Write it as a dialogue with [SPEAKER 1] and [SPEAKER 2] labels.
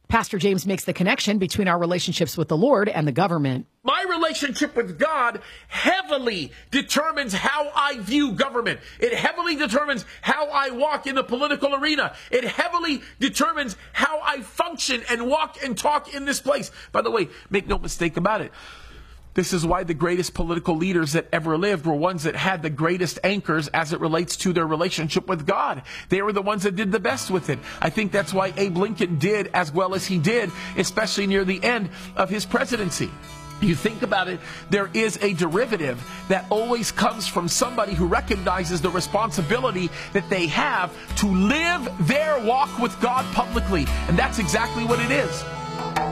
[SPEAKER 1] Pastor James makes the connection between our relationships with the Lord and the government.
[SPEAKER 2] My relationship with God heavily determines how I view government. It heavily determines how I walk in the political arena. It heavily determines how I function and walk and talk in this place. By the way, make no mistake about it. This is why the greatest political leaders that ever lived were ones that had the greatest anchors as it relates to their relationship with God. They were the ones that did the best with it. I think that's why Abe Lincoln did as well as he did, especially near the end of his presidency. You think about it, there is a derivative that always comes from somebody who recognizes the responsibility that they have to live their walk with God publicly. And that's exactly what it is.